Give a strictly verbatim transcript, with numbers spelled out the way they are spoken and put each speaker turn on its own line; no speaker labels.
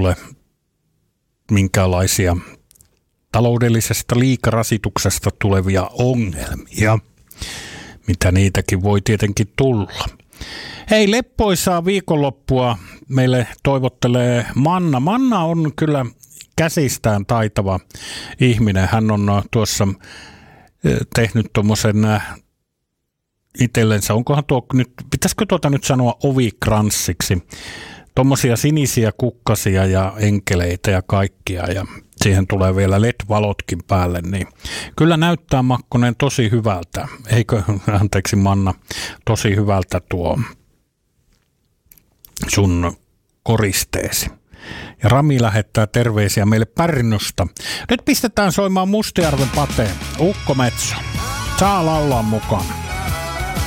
tule minkäänlaisia taloudellisesta liikarasituksesta tulevia ongelmia, mitä niitäkin voi tietenkin tulla. Hei, leppoisaa viikonloppua meille toivottelee Manna. Manna on kyllä käsistään taitava ihminen. Hän on tuossa tehnyt tuommoisen itsellensä, onkohan tuo nyt, pitäisikö tuota nyt sanoa ovikranssiksi, tuommoisia sinisiä kukkasia ja enkeleitä ja kaikkia ja siihen tulee vielä L E D-valotkin päälle, niin kyllä näyttää, Makkonen, tosi hyvältä, eikö, anteeksi Manna, tosi hyvältä tuo sun koristeesi. Ja Rami lähettää terveisiä meille Pärnusta. Nyt pistetään soimaan Mustajärven Pate, Ukkometso. Saa laulaa mukana.